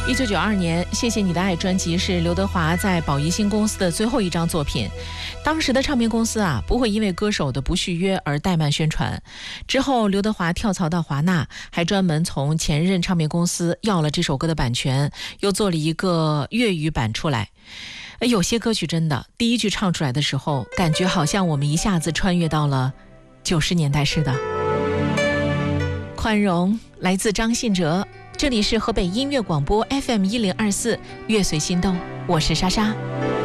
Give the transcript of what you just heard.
1992年《谢谢你的爱》专辑是刘德华在宝仪新公司的最后一张作品。当时的唱片公司不会因为歌手的不续约而怠慢宣传。之后刘德华跳槽到华纳，还专门从前任唱片公司要了这首歌的版权，又做了一个粤语版出来。有些歌曲真的第一句唱出来的时候，感觉好像我们一下子穿越到了90年代似的。宽容来自张信哲，这里是河北音乐广播 FM 1024，乐随心动，我是莎莎。